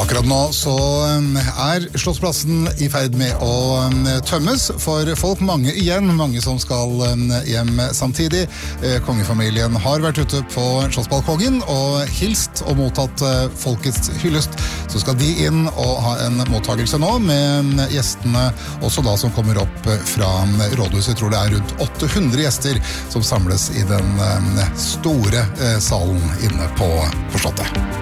Akkurat nå så Slottsplassen I ferd med å tømmes for folk, mange igjen, mange som skal hjem samtidig. Kongefamilien har vært ute på Slottsbalkongen og hilst og mottatt folkets hyllest. Så skal de inn og ha en mottagelse nå med gjestene, også da som kommer opp fra rådhuset. Jeg tror det rundt 800 gjester som samles I den store salen inne på Slottet.